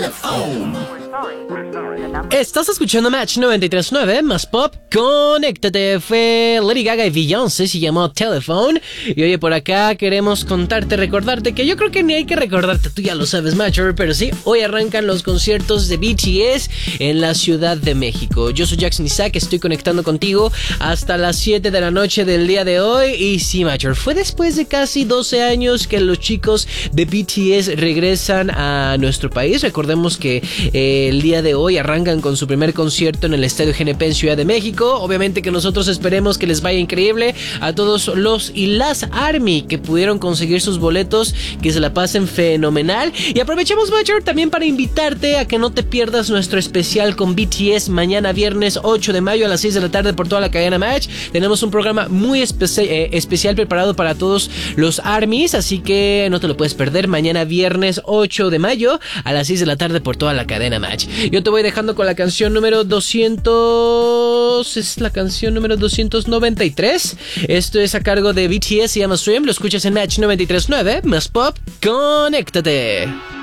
Estás escuchando Match 93.9 más pop. Conéctate. Fue Lady Gaga y Beyoncé, se llamó Telephone. Y oye, por acá queremos recordarte que yo creo que ni hay que recordarte, tú ya lo sabes, Matcher, pero sí, hoy arrancan los conciertos de BTS en la Ciudad de México. Yo soy Jackson Isaac, estoy conectando contigo hasta las 7 de la noche del día de hoy. Y sí, Matcher, fue después de casi 12 años que los chicos de BTS regresan a nuestro país. Recordemos que el día de hoy arrancan con su primer concierto en el Estadio GNP en Ciudad de México. Obviamente que nosotros esperemos que les vaya increíble a todos los y las ARMY que pudieron conseguir sus boletos, que se la pasen fenomenal. Y aprovechemos, Matcher, también para invitarte a que no te pierdas nuestro especial con BTS mañana viernes 8 de mayo a las 6 de la tarde por toda la cadena Match. Tenemos un programa muy especial preparado para todos los ARMYs, así que no te lo puedes perder mañana viernes 8 de mayo a las 6 de la tarde por toda la cadena Match. Yo te voy dejando con la canción número 200, es la canción número 293. Esto es a cargo de BTS, se llama Swim, lo escuchas en Match 93.9, más pop, conéctate.